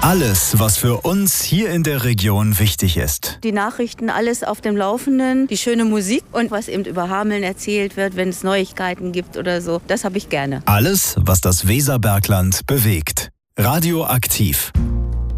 Alles, was für uns hier in der Region wichtig ist. Die Nachrichten, alles auf dem Laufenden, die schöne Musik und was eben über Hameln erzählt wird, wenn es Neuigkeiten gibt oder so. Das habe ich gerne. Alles, was das Weserbergland bewegt. Radioaktiv.